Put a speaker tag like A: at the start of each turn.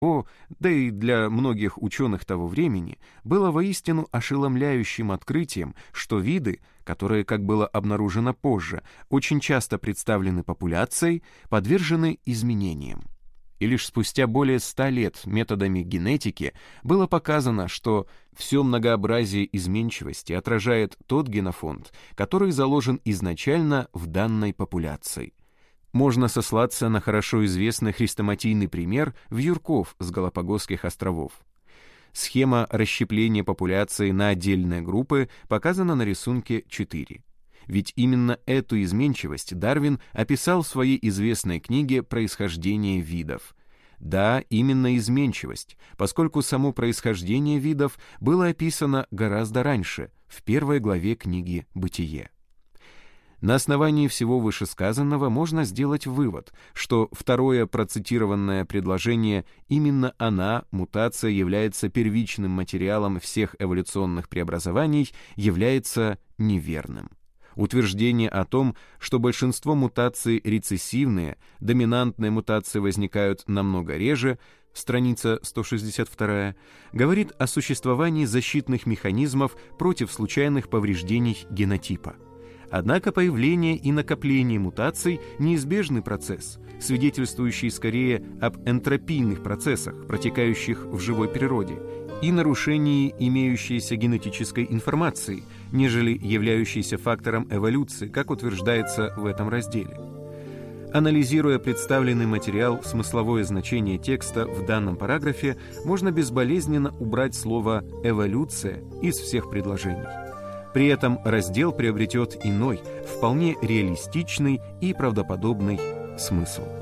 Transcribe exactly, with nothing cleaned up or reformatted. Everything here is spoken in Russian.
A: О, да и для многих ученых того времени, было воистину ошеломляющим открытием, что виды, которые, как было обнаружено позже, очень часто представлены популяцией, подвержены изменениям. И лишь спустя более ста лет методами генетики было показано, что все многообразие изменчивости отражает тот генофонд, который заложен изначально в данной популяции. Можно сослаться на хорошо известный хрестоматийный пример вьюрков с Галапагосских островов. Схема расщепления популяции на отдельные группы показана на рисунке четыре. Ведь именно эту изменчивость Дарвин описал в своей известной книге «Происхождение видов». Да, именно изменчивость, поскольку само происхождение видов было описано гораздо раньше, в первой главе книги «Бытие». На основании всего вышесказанного можно сделать вывод, что второе процитированное предложение, именно она, мутация, является первичным материалом всех эволюционных преобразований, является неверным. Утверждение о том, что большинство мутаций рецессивные, доминантные мутации возникают намного реже, страница сто шестьдесят два, говорит о существовании защитных механизмов против случайных повреждений генотипа. Однако появление и накопление мутаций – неизбежный процесс, свидетельствующий скорее об энтропийных процессах, протекающих в живой природе, и нарушении имеющейся генетической информации, нежели являющейся фактором эволюции, как утверждается в этом разделе. Анализируя представленный материал, смысловое значение текста в данном параграфе можно безболезненно убрать слово «эволюция» из всех предложений. При этом раздел приобретет иной, вполне реалистичный и правдоподобный смысл.